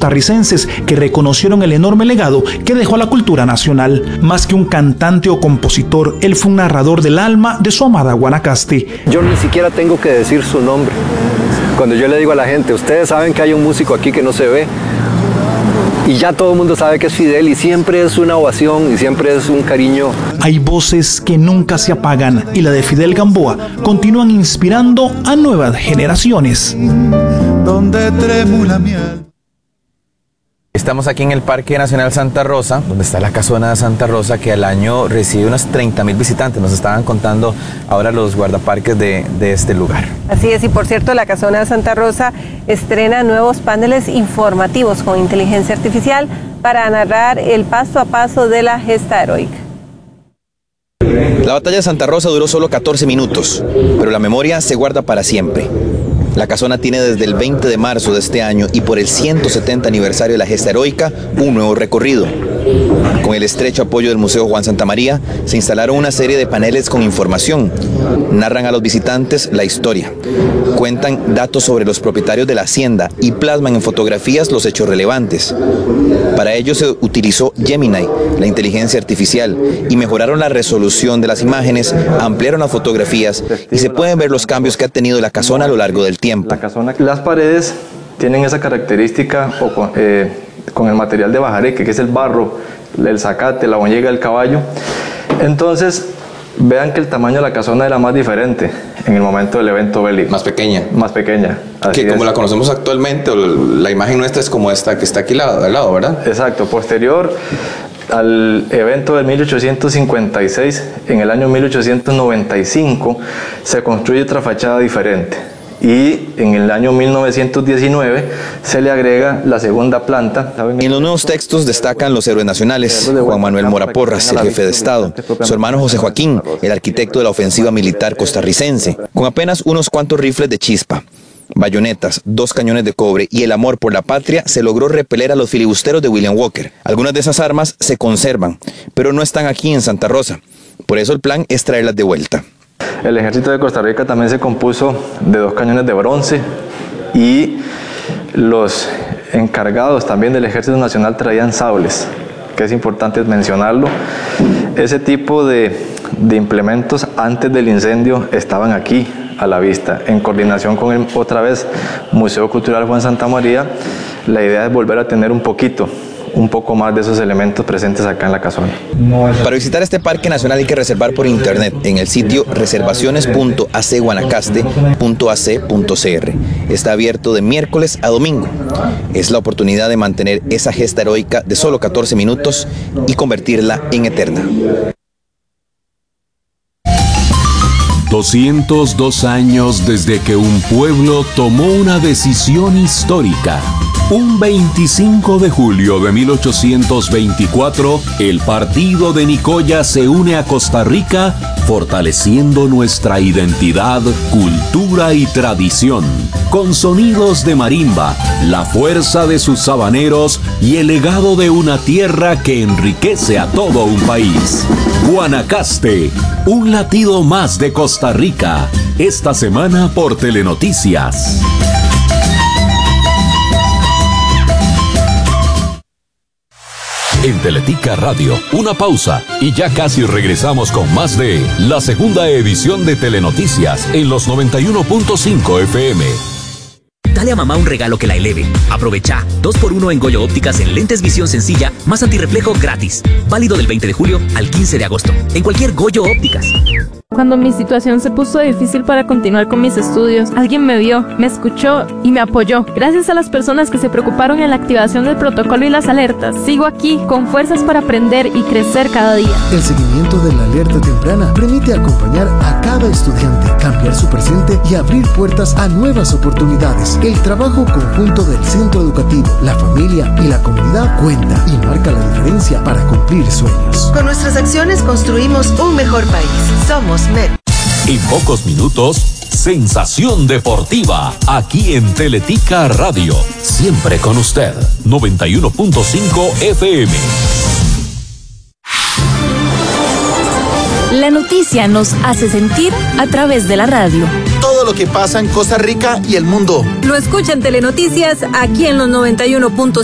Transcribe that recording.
costarricenses que reconocieron el enorme legado que dejó a la cultura nacional. Más que un cantante o compositor, él fue un narrador del alma de su amada Guanacaste. Yo ni siquiera tengo que decir su nombre. Cuando yo le digo a la gente, ustedes saben que hay un músico aquí que no se ve, y ya todo el mundo sabe que es Fidel, y siempre es una ovación y siempre es un cariño. Hay voces que nunca se apagan, y la de Fidel Gamboa continúan inspirando a nuevas generaciones. Donde tremula mi alma. Estamos aquí en el Parque Nacional Santa Rosa, donde está la casona de Santa Rosa, que al año recibe unos 30,000 visitantes. Nos estaban contando ahora los guardaparques de este lugar. Así es, y por cierto, la casona de Santa Rosa estrena nuevos paneles informativos con inteligencia artificial para narrar el paso a paso de la gesta heroica. La batalla de Santa Rosa duró solo 14 minutos, pero la memoria se guarda para siempre. La casona tiene desde el 20 de marzo de este año y por el 170 aniversario de la gesta heroica un nuevo recorrido. Con el estrecho apoyo del Museo Juan Santamaría se instalaron una serie de paneles con información. Narran a los visitantes la historia, cuentan datos sobre los propietarios de la hacienda y plasman en fotografías los hechos relevantes. Para ello se utilizó Gemini, la inteligencia artificial, y mejoraron la resolución de las imágenes, ampliaron las fotografías y se pueden ver los cambios que ha tenido la casona a lo largo del tiempo. Las paredes tienen esa característica con el material de bajareque, que es el barro, el zacate, la boñiga del caballo. Entonces, vean que el tamaño de la casona era más diferente en el momento del evento bélico. Más pequeña. Más pequeña. Que como la conocemos actualmente, la imagen nuestra es como esta que está aquí al lado, ¿verdad? Exacto. Posterior al evento del 1856, en el año 1895, se construye otra fachada diferente. Y en el año 1919 se le agrega la segunda planta. En los nuevos textos destacan los héroes nacionales: Juan Manuel Mora Porras, el jefe de Estado; su hermano José Joaquín, el arquitecto de la ofensiva militar costarricense, con apenas unos cuantos rifles de chispa, bayonetas, 2 cañones de cobre y el amor por la patria, se logró repeler a los filibusteros de William Walker. Algunas de esas armas se conservan, pero no están aquí en Santa Rosa. Por eso el plan es traerlas de vuelta. El ejército de Costa Rica también se compuso de 2 cañones de bronce, y los encargados también del Ejército Nacional traían sables, que es importante mencionarlo. Ese tipo de implementos antes del incendio estaban aquí a la vista, en coordinación con el, otra vez, Museo Cultural Juan Santamaría. La idea es volver a tener un poco más de esos elementos presentes acá en la casona. Para visitar este parque nacional hay que reservar por internet en el sitio reservaciones.acguanacaste.ac.cr. Está abierto de miércoles a domingo. Es la oportunidad de mantener esa gesta heroica de solo 14 minutos y convertirla en eterna. 202 años desde que un pueblo tomó una decisión histórica. Un 25 de julio de 1824, el partido de Nicoya se une a Costa Rica, fortaleciendo nuestra identidad, cultura y tradición, con sonidos de marimba, la fuerza de sus habaneros y el legado de una tierra que enriquece a todo un país. Guanacaste, un latido más de Costa Rica, esta semana por Telenoticias. En Teletica Radio, una pausa y ya casi regresamos con más de la segunda edición de Telenoticias en los 91.5 FM. Dale a mamá un regalo que la eleve. Aprovecha 2x1 en Goyo Ópticas en lentes visión sencilla más antirreflejo gratis. Válido del 20 de julio al 15 de agosto en cualquier Goyo Ópticas. Cuando mi situación se puso difícil para continuar con mis estudios, alguien me vio, me escuchó y me apoyó. Gracias a las personas que se preocuparon en la activación del protocolo y las alertas, sigo aquí con fuerzas para aprender y crecer cada día. El seguimiento de la alerta temprana permite acompañar a cada estudiante, cambiar su presente y abrir puertas a nuevas oportunidades. El trabajo conjunto del centro educativo, la familia y la comunidad cuenta y marca la diferencia para cumplir sueños. Con nuestras acciones construimos un mejor país. Somos MED. En pocos minutos, Sensación Deportiva, aquí en Teletica Radio. Siempre con usted, 91.5 FM. La noticia nos hace sentir a través de la radio. Todo lo que pasa en Costa Rica y el mundo. Lo escuchan Telenoticias aquí en los 91.5